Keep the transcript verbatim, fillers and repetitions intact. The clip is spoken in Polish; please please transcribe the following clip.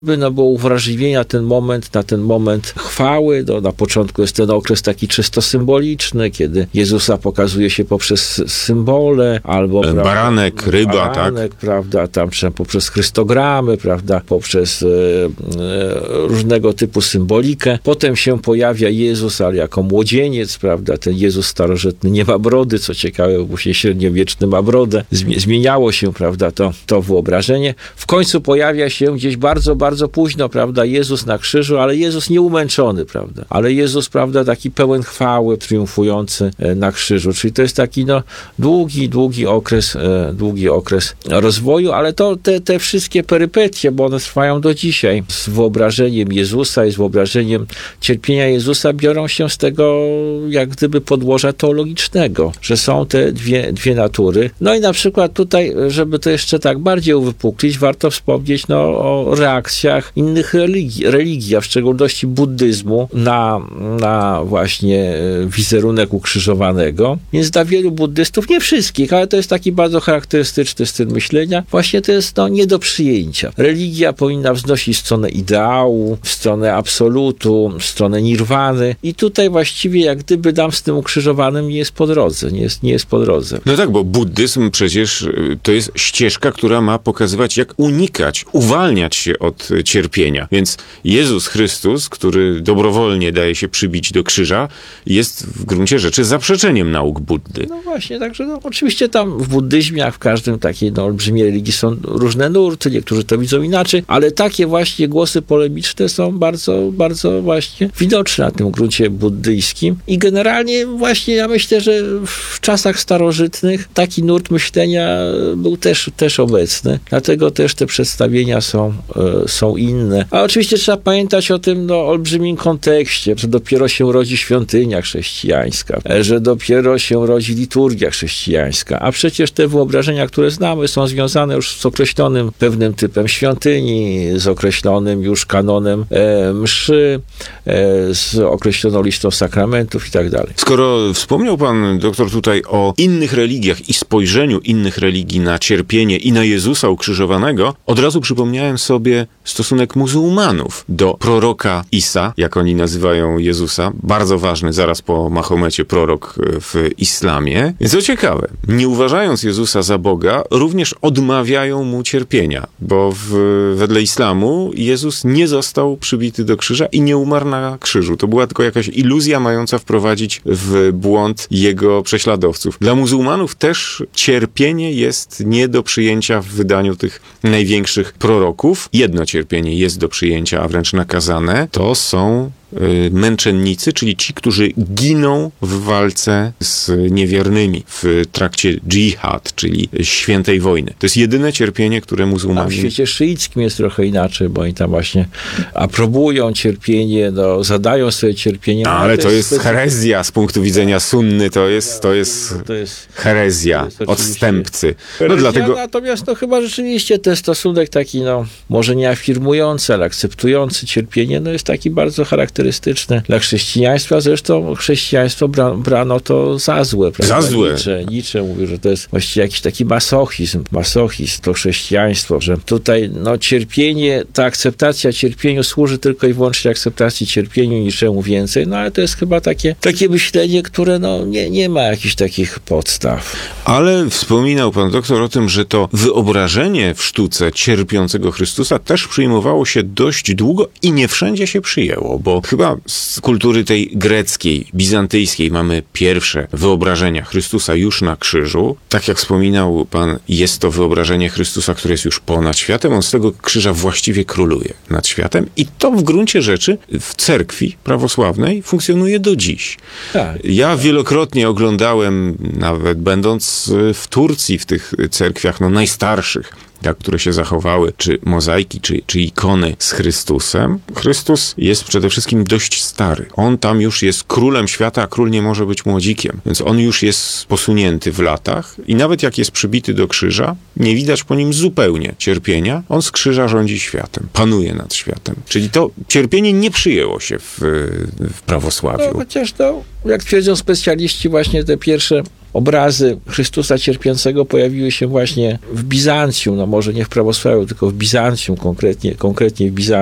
No bo uwrażliwienia na ten moment, na ten moment chwały. No, na początku jest ten okres taki czysto symboliczny, kiedy Jezusa pokazuje się poprzez symbole, albo prawda, baranek, ryba, baranek, tak? prawda, tam czy poprzez chrystogramy, prawda, poprzez e, e, różnego typu symbolikę. Potem się pojawia Jezus, ale jako młodzieniec, prawda, ten Jezus starożytny nie ma brody, co ciekawe, bo właśnie średniowieczny ma brodę. Zmieniało się, prawda, to, to wyobrażenie. W końcu pojawia się gdzieś bardzo, bardzo bardzo późno, prawda, Jezus na krzyżu, ale Jezus nieumęczony, prawda, ale Jezus, prawda, taki pełen chwały, triumfujący na krzyżu, czyli to jest taki, no, długi, długi okres, długi okres rozwoju, ale to te, te wszystkie perypetie, bo one trwają do dzisiaj, z wyobrażeniem Jezusa i z wyobrażeniem cierpienia Jezusa biorą się z tego, jak gdyby podłoża teologicznego, że są te dwie, dwie natury. No i na przykład tutaj, żeby to jeszcze tak bardziej uwypuklić, warto wspomnieć, no, o reakcji innych religii, religii, a w szczególności buddyzmu na, na właśnie wizerunek ukrzyżowanego. Więc dla wielu buddystów, nie wszystkich, ale to jest taki bardzo charakterystyczny styl myślenia, właśnie to jest no, nie do przyjęcia. Religia powinna wznosić w stronę ideału, w stronę absolutu, w stronę nirwany i tutaj właściwie jak gdyby nam z tym ukrzyżowanym nie jest po drodze, nie jest, nie jest po drodze. No tak, bo buddyzm przecież to jest ścieżka, która ma pokazywać, jak unikać, uwalniać się od cierpienia. Więc Jezus Chrystus, który dobrowolnie daje się przybić do krzyża, jest w gruncie rzeczy zaprzeczeniem nauk Buddy. No właśnie, także no, oczywiście tam w buddyzmie, jak w każdym takiej no, olbrzymiej religii są różne nurty, niektórzy to widzą inaczej, ale takie właśnie głosy polemiczne są bardzo, bardzo właśnie widoczne na tym gruncie buddyjskim i generalnie właśnie ja myślę, że w czasach starożytnych taki nurt myślenia był też, też obecny. Dlatego też te przedstawienia są, są inne. A oczywiście trzeba pamiętać o tym no, olbrzymim kontekście, że dopiero się rodzi świątynia chrześcijańska, że dopiero się rodzi liturgia chrześcijańska, a przecież te wyobrażenia, które znamy, są związane już z określonym pewnym typem świątyni, z określonym już kanonem e, mszy, e, z określoną listą sakramentów i tak dalej. Skoro wspomniał pan doktor tutaj o innych religiach i spojrzeniu innych religii na cierpienie i na Jezusa ukrzyżowanego, od razu przypomniałem sobie stosunek muzułmanów do proroka Isa, jak oni nazywają Jezusa, bardzo ważny zaraz po Mahomecie prorok w islamie. Więc co ciekawe, nie uważając Jezusa za Boga, również odmawiają mu cierpienia, bo w, wedle islamu Jezus nie został przybity do krzyża i nie umarł na krzyżu. To była tylko jakaś iluzja mająca wprowadzić w błąd jego prześladowców. Dla muzułmanów też cierpienie jest nie do przyjęcia w wydaniu tych największych proroków. Jedno cierpienie jest do przyjęcia, a wręcz nakazane. To są męczennicy, czyli ci, którzy giną w walce z niewiernymi w trakcie dżihad, czyli świętej wojny. To jest jedyne cierpienie, które muzułmanie... A w świecie szyickim jest trochę inaczej, bo oni tam właśnie aprobują cierpienie, no, zadają sobie cierpienie. No, ale to jest, to jest herezja z punktu widzenia sunny, to jest, to jest, to jest herezja, to jest odstępcy. No herezja, dlatego... Natomiast no chyba rzeczywiście ten stosunek taki, no, może nie afirmujący, ale akceptujący cierpienie, no jest taki bardzo charakterystyczny dla chrześcijaństwa. Zresztą chrześcijaństwo bra, brano to za złe. Za złe. Nietzsche, Nietzsche mówił, że to jest właściwie jakiś taki masochizm. Masochizm to chrześcijaństwo, że tutaj no, cierpienie, ta akceptacja cierpieniu służy tylko i wyłącznie akceptacji cierpieniu, niczemu więcej. No ale to jest chyba takie, takie myślenie, które no, nie, nie ma jakichś takich podstaw. Ale wspominał pan doktor o tym, że to wyobrażenie w sztuce cierpiącego Chrystusa też przyjmowało się dość długo i nie wszędzie się przyjęło, bo chyba z kultury tej greckiej, bizantyjskiej mamy pierwsze wyobrażenia Chrystusa już na krzyżu. Tak jak wspominał pan, jest to wyobrażenie Chrystusa, które jest już ponad światem. On z tego krzyża właściwie króluje nad światem i to w gruncie rzeczy w cerkwi prawosławnej funkcjonuje do dziś. Tak, ja tak. wielokrotnie oglądałem, nawet będąc w Turcji, w tych cerkwiach no, najstarszych, jak, które się zachowały, czy mozaiki, czy, czy ikony z Chrystusem. Chrystus jest przede wszystkim dość stary. On tam już jest królem świata, a król nie może być młodzikiem. Więc on już jest posunięty w latach i nawet jak jest przybity do krzyża, nie widać po nim zupełnie cierpienia. On z krzyża rządzi światem, panuje nad światem. Czyli to cierpienie nie przyjęło się w, w prawosławiu. No, chociaż to, jak twierdzą specjaliści, właśnie te pierwsze obrazy Chrystusa cierpiącego pojawiły się właśnie w Bizancjum, no może nie w prawosławiu, tylko w Bizancjum, konkretnie, konkretnie w Bizancjum.